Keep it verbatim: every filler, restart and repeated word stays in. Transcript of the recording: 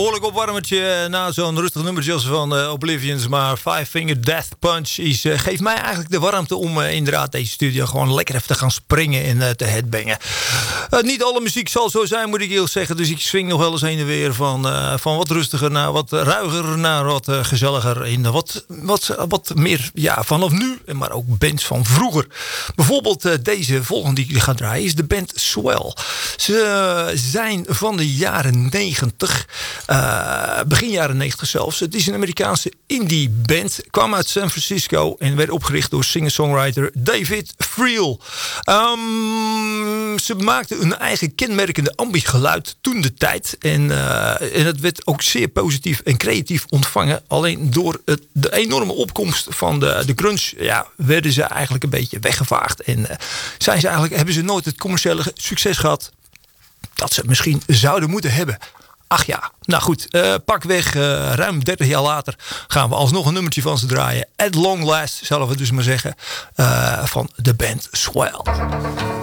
Behoorlijk opwarmertje na zo'n rustig nummertje als van uh, Oblivions. Maar Five Finger Death Punch is, uh, geeft mij eigenlijk de warmte om uh, inderdaad deze studio gewoon lekker even te gaan springen en uh, te headbangen. Uh, niet alle muziek zal zo zijn, moet ik eerlijk zeggen. Dus ik swing nog wel eens heen en weer van, uh, van wat rustiger naar wat ruiger naar wat uh, gezelliger. In wat, wat, wat meer ja, vanaf nu, maar ook bands van vroeger. Bijvoorbeeld uh, deze volgende die ik ga draaien is de band Swell. Ze uh, zijn van de jaren negentig. Uh, begin jaren negentig zelfs. Het is een Amerikaanse indie band. Kwam uit San Francisco en werd opgericht door singer-songwriter David Friel. Um, ze maakten een eigen kenmerkende ambi-geluid toen de tijd. En, uh, en het werd ook zeer positief en creatief ontvangen. Alleen door het, de enorme opkomst van de, de grunge ja, werden ze eigenlijk een beetje weggevaagd. En uh, zijn ze eigenlijk, hebben ze nooit het commerciële succes gehad dat ze misschien zouden moeten hebben. Ach ja, nou goed, uh, pakweg uh, ruim dertig jaar later gaan we alsnog een nummertje van ze draaien. At long last, zullen we dus maar zeggen, uh, van de band Swell.